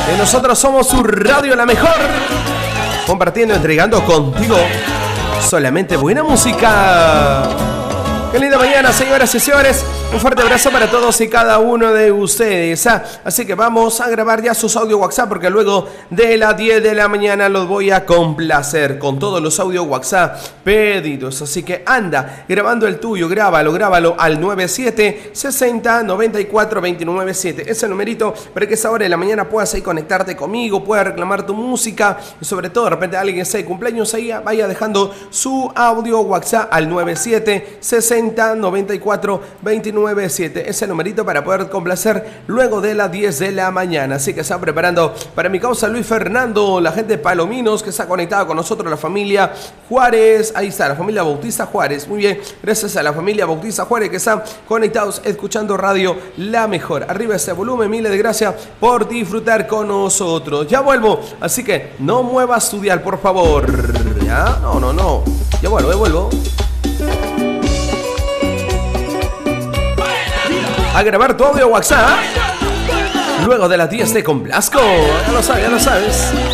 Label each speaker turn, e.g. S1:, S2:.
S1: Y nosotros somos su radio la mejor. Compartiendo, entregando contigo solamente buena música. Qué linda mañana, señoras y señores. Un fuerte abrazo para todos y cada uno de ustedes. Así que vamos a grabar ya sus audio WhatsApp porque luego de las 10 de la mañana los voy a complacer con todos los audio WhatsApp pedidos. Así que anda grabando el tuyo, grábalo al 97 60 94 297. Ese numerito para que a esa hora de la mañana puedas ahí conectarte conmigo, puedas reclamar tu música y sobre todo de repente alguien que sea de cumpleaños ahí vaya dejando su audio WhatsApp al 97 60 94 297. Ese numerito para poder complacer luego de las 10 de la mañana. Así que están preparando para mi causa Luis Fernando, la gente de Palominos que está conectada con nosotros, la familia Juárez. Ahí está, la familia Bautista Juárez. Muy bien, gracias a la familia Bautista Juárez que están conectados escuchando Radio La Mejor. Arriba ese volumen, miles de gracias por disfrutar con nosotros. Ya vuelvo, así que no muevas tu dial, por favor. ¿Ya? No. Ya vuelvo. A grabar tu audio WhatsApp luego de las 10 de Con Blasco. Ya lo sabes.